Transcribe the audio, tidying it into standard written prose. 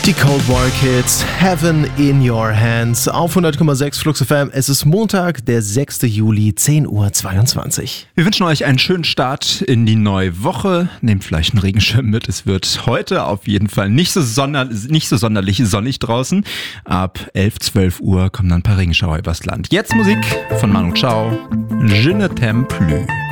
Die Cold War Kids, Heaven in Your Hands, auf 100,6 Flux FM. Es ist Montag, der 6. Juli, 10:22 Uhr. Wir wünschen euch einen schönen Start in die neue Woche. Nehmt vielleicht einen Regenschirm mit. Es wird heute auf jeden Fall nicht so sonderlich sonnig draußen. Ab 11, 12 Uhr kommen dann ein paar Regenschauer übers Land. Jetzt Musik von Manu Chao, Je ne t'aime plus.